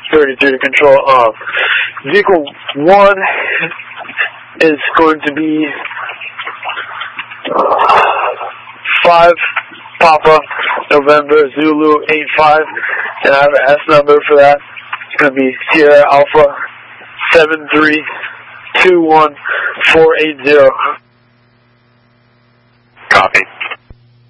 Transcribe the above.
33 to control. Vehicle 1 is going to be 5 Papa November Zulu 85, and I have an S number for that. It's going to be Sierra Alpha 7321480.